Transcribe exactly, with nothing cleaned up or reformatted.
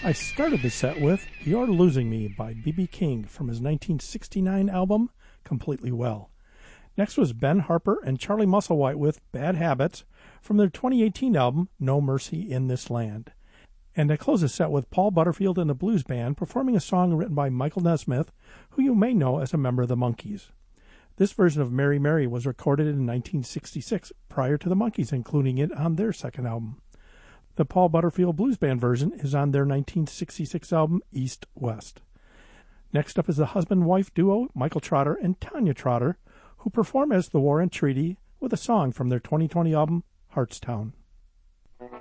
I started the set with You're Losing Me by B B King from his nineteen sixty-nine album, Completely Well. Next was Ben Harper and Charlie Musselwhite with Bad Habits from their twenty eighteen album, No Mercy in This Land. And I close the set with Paul Butterfield and the Blues Band performing a song written by Michael Nesmith, who you may know as a member of the Monkees. This version of Mary Mary was recorded in nineteen sixty-six, prior to the Monkees including it on their second album. The Paul Butterfield Blues Band version is on their nineteen sixty-six album, East West. Next up is the husband-wife duo, Michael Trotter and Tanya Trotter, who perform as The War and Treaty with a song from their twenty twenty album, Heartstown.